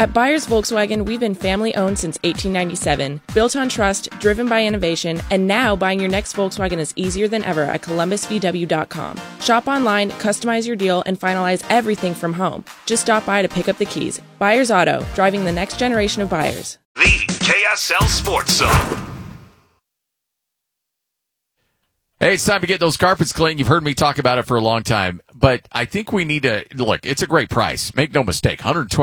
At Byers Volkswagen, we've been family-owned since 1897, built on trust, driven by innovation, and now buying your next Volkswagen is easier than ever at ColumbusVW.com. Shop online, customize your deal, and finalize everything from home. Just stop by to pick up the keys. Byers Auto, driving the next generation of buyers. The KSL Sports Zone. Hey, it's time to get those carpets clean. You've heard me talk about it for a long time, but I think we need to look. It's a great price. Make no mistake.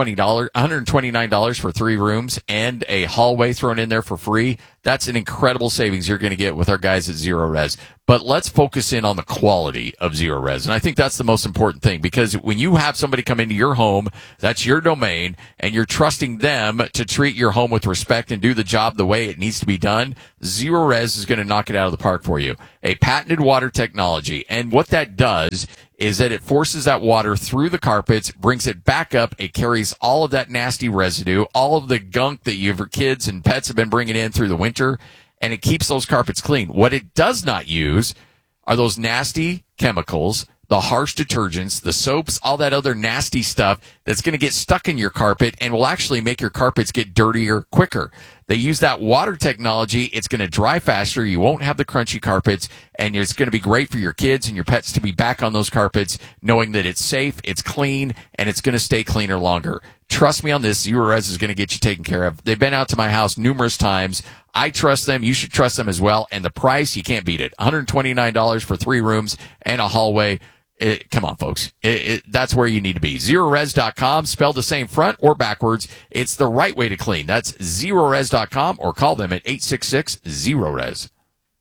$129 for 3 rooms and a hallway thrown in there for free. That's an incredible savings you're going to get with our guys at Zero Res. But let's focus in on the quality of Zero Res. And I think that's the most important thing, because when you have somebody come into your home, that's your domain, and you're trusting them to treat your home with respect and do the job the way it needs to be done, Zero Res is going to knock it out of the park for you. A patented water technology. And what that does is that it forces that water through the carpets, brings it back up. It carries all of that nasty residue, all of the gunk that your kids and pets have been bringing in through the winter, and it keeps those carpets clean. What it does not use are those nasty chemicals, the harsh detergents, the soaps, all that other nasty stuff that's going to get stuck in your carpet and will actually make your carpets get dirtier quicker. They use that water technology. It's going to dry faster. You won't have the crunchy carpets, and it's going to be great for your kids and your pets to be back on those carpets, knowing that it's safe, it's clean, and it's going to stay cleaner longer. Trust me on this. Zero Res is going to get you taken care of. They've been out to my house numerous times. I trust them. You should trust them as well. And the price, you can't beat it. $129 for 3 rooms and a hallway. Come on, folks. That's where you need to be. ZeroRes.com, spelled the same front or backwards. It's the right way to clean. That's ZeroRes.com, or call them at 866-ZeroRes.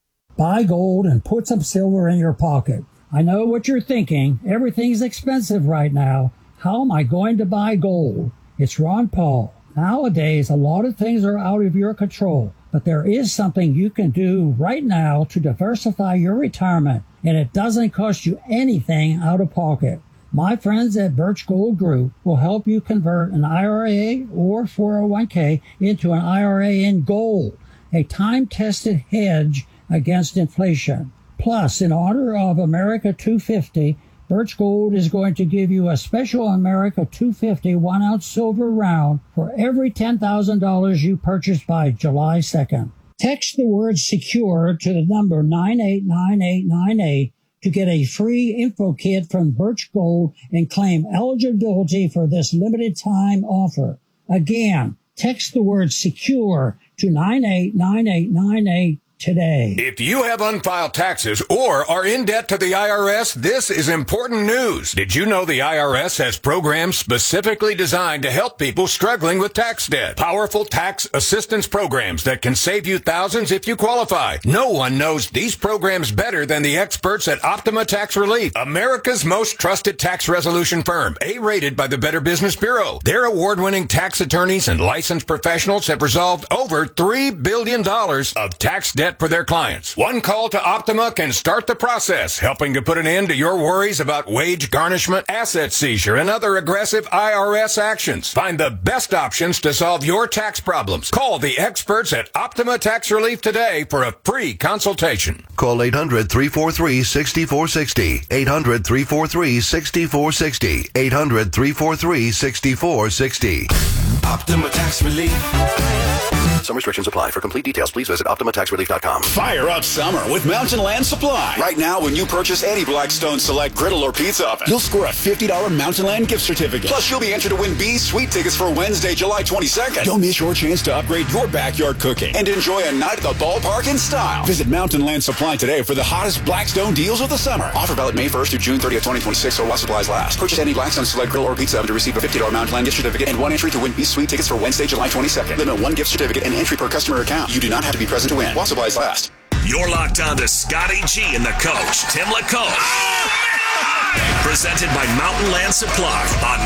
Buy gold and put some silver in your pocket. I know what you're thinking. Everything's expensive right now. How am I going to buy gold? It's Ron Paul. Nowadays, a lot of things are out of your control, but there is something you can do right now to diversify your retirement, and it doesn't cost you anything out of pocket. My friends at Birch Gold Group will help you convert an IRA or 401k into an IRA in gold, a time-tested hedge against inflation. Plus, in honor of America 250, Birch Gold is going to give you a special America 250 1-ounce silver round for every $10,000 you purchase by July 2nd. Text the word SECURE to the number 989898 to get a free info kit from Birch Gold and claim eligibility for this limited time offer. Again, text the word SECURE to 989898 today. If you have unfiled taxes or are in debt to the IRS, this is important news. Did you know the IRS has programs specifically designed to help people struggling with tax debt? Powerful tax assistance programs that can save you thousands if you qualify. No one knows these programs better than the experts at Optima Tax Relief, America's most trusted tax resolution firm, A-rated by the Better Business Bureau. Their award-winning tax attorneys and licensed professionals have resolved over $3 billion of tax debt for their clients. One call to Optima can start the process, helping to put an end to your worries about wage garnishment, asset seizure, and other aggressive IRS actions. Find the best options to solve your tax problems. Call the experts at Optima Tax Relief today for a free consultation. Call 800-343-6460. 800-343-6460. 800-343-6460. Optima Tax Relief. Some restrictions apply. For complete details, please visit OptimaTaxRelief.com. Fire up summer with Mountain Land Supply. Right now, when you purchase any Blackstone Select griddle or pizza oven, you'll score a $50 Mountain Land gift certificate. Plus, you'll be entered to win B's Sweet tickets for Wednesday, July 22nd. Don't miss your chance to upgrade your backyard cooking and enjoy a night at the ballpark in style. Visit Mountain Land Supply today for the hottest Blackstone deals of the summer. Offer valid May 1st through June 30th, 2026, or while supplies last. Purchase any Blackstone Select griddle or pizza oven to receive a $50 Mountain Land gift certificate and 1 entry to win B's Sweet tickets for Wednesday, July 22nd. Limit 1 gift certificate and entry per customer account. You do not have to be present to win. While supplies last. You're locked on to Scotty G and the coach, Tim LaCoche. Presented by Mountain Land Supply on